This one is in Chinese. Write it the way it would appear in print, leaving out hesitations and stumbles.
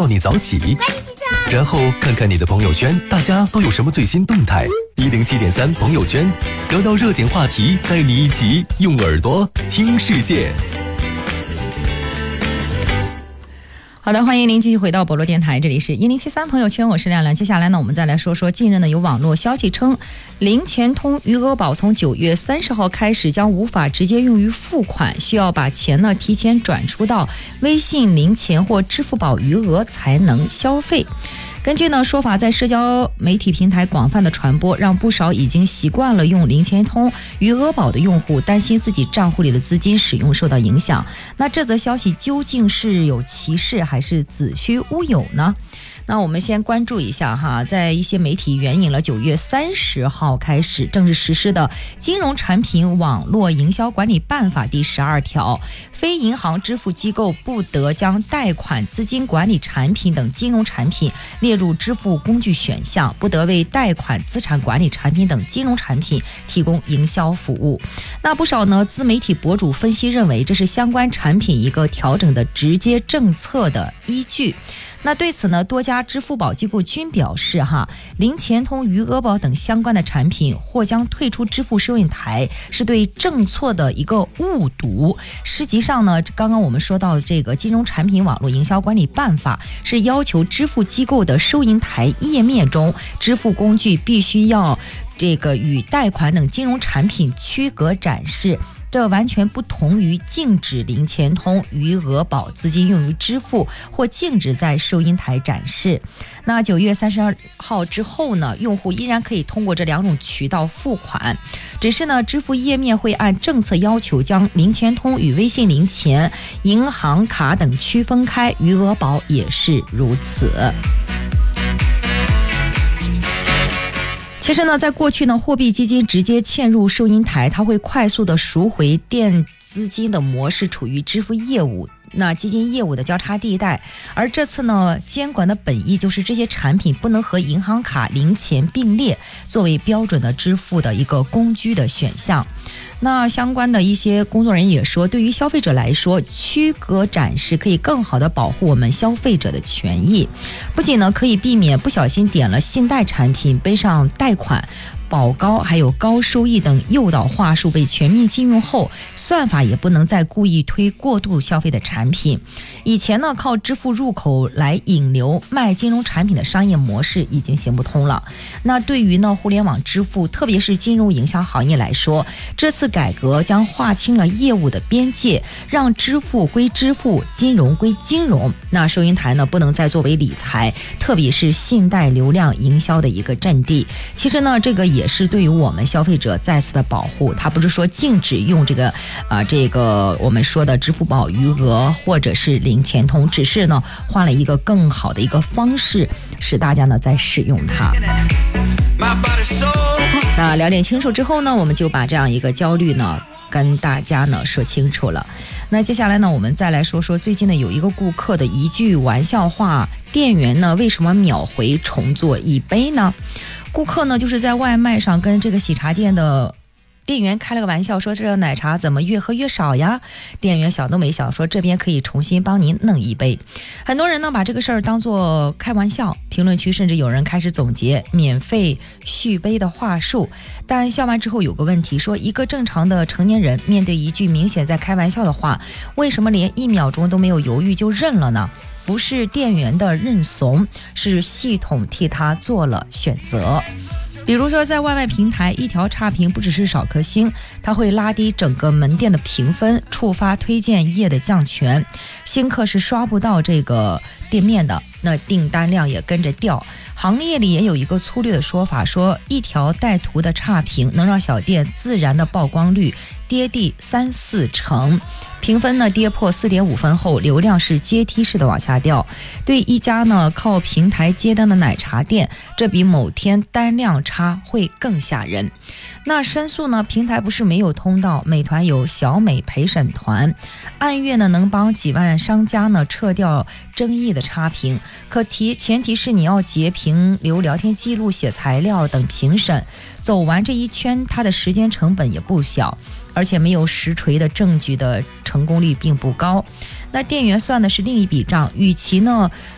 叫你早起，然后看看你的朋友圈，大家都有什么最新动态。107.3朋友圈，聊聊热点话题，带你一起用耳朵听世界。 好的，欢迎您继续回到博罗电台，这里是1073朋友圈，我是亮亮。接下来呢，我们再来说说近日呢有网络消息称，零钱通余额宝从9月30号开始将无法直接用于付款，需要把钱呢提前转出到微信零钱或支付宝余额才能消费。根据呢说法，在社交媒体平台广泛的传播，让不少已经习惯了用零钱通余额宝的用户担心自己账户里的资金使用受到影响。那这则消息究竟是有其事还是子虚乌有呢？那我们先关注一下哈，在一些媒体援引了9月30号开始正式实施的《金融产品网络营销管理办法》第12条，非银行支付机构不得将贷款、资金管理产品等金融产品列入支付工具选项，不得为贷款、资产管理产品等金融产品提供营销服务。那不少呢自媒体博主分析认为，这是相关产品一个调整的直接政策的依据。那对此呢，多家支付宝机构均表示零钱通、余额宝等相关的产品或将退出支付收银台，是对政策的一个误读。实际上呢，刚刚我们说到这个金融产品网络营销管理办法，是要求支付机构的收银台页面中，支付工具必须要与贷款等金融产品区隔展示。这完全不同于禁止零钱通、余额宝资金用于支付，或禁止在收银台展示。那9月32号之后呢，用户依然可以通过这两种渠道付款，只是呢，支付页面会按政策要求将零钱通与微信零钱、银行卡等区分开，余额宝也是如此。其实呢，在过去呢，货币基金直接嵌入收银台，它会快速的赎回电资金的模式处于支付业务，那基金业务的交叉地带。而这次呢，监管的本意就是这些产品不能和银行卡、零钱并列，作为标准的支付的一个工具的选项。那相关的一些工作人员也说，对于消费者来说，区隔展示可以更好的保护我们消费者的权益，不仅呢可以避免不小心点了信贷产品背上贷款、保高还有高收益等诱导话术被全面禁用后，算法也不能再故意推过度消费的产品。以前呢，靠支付入口来引流卖金融产品的商业模式已经行不通了。那对于呢互联网支付，特别是金融营销行业来说，这次改革将划清了业务的边界，让支付归支付，金融归金融。那收银台呢，不能再作为理财，特别是信贷流量营销的一个阵地。其实呢，这个也是对于我们消费者再次的保护，它不是说禁止用这个我们说的支付宝余额或者是零钱通，只是呢换了一个更好的一个方式，使大家呢在使用它。那了解清楚之后呢，我们就把这样一个焦虑呢跟大家呢说清楚了。那接下来呢，我们再来说说最近呢有一个顾客的一句玩笑话，店员呢为什么秒回重做一杯呢？顾客呢就是在外卖上跟这个喜茶店的店员开了个玩笑，说这个奶茶怎么越喝越少呀？店员想都没想，说这边可以重新帮您弄一杯。很多人呢把这个事儿当作开玩笑，评论区甚至有人开始总结免费续杯的话术。但笑完之后有个问题，说一个正常的成年人面对一句明显在开玩笑的话，为什么连1秒钟都没有犹豫就认了呢？不是店员的认怂，是系统替他做了选择。比如说在外卖平台，一条差评不只是少颗星，它会拉低整个门店的评分，触发推荐页的降权，新客是刷不到这个店面的，那订单量也跟着掉。行业里也有一个粗略的说法，说一条带图的差评能让小店自然的曝光率跌地3-4成，评分呢跌破4.5分后，流量是阶梯式的往下掉。对一家呢靠平台接单的奶茶店，这比某天单量差会更吓人。那申诉呢，平台不是没有通道，美团有小美陪审团，按月呢能帮几万商家呢撤掉争议的差评，前提是你要截屏、留聊天记录、写材料等评审，走完这一圈，它的时间成本也不小，而且没有实锤的证据的成功率并不高。那店员算的是另一笔账，与其呢